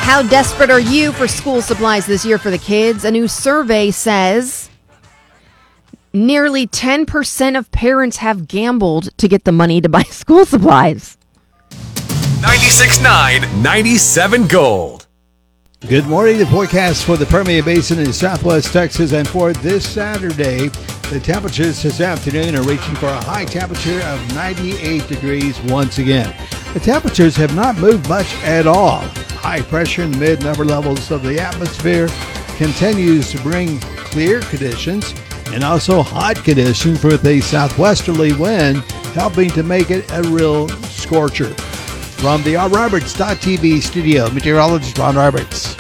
How desperate are you for school supplies this year for the kids? A new survey says nearly 10% of parents have gambled to get the money to buy school supplies. 96.9, 97 Gold. Good morning. The forecast for the Permian Basin in southwest Texas, and for this Saturday, the temperatures this afternoon are reaching for a high temperature of 98 degrees once again. The temperatures have not moved much at all. High pressure in the mid and upper levels of the atmosphere continues to bring clear conditions and also hot conditions with a southwesterly wind helping to make it a real scorcher. From the RRoberts.tv studio, meteorologist Ron Roberts.